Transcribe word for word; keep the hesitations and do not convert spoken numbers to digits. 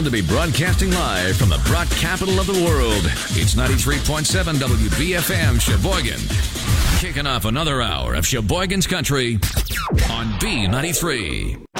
proud to be broadcasting live from the Brock capital of the world. It's ninety-three point seven W B F M Sheboygan. Kicking off another hour of Sheboygan's Country on B ninety-three.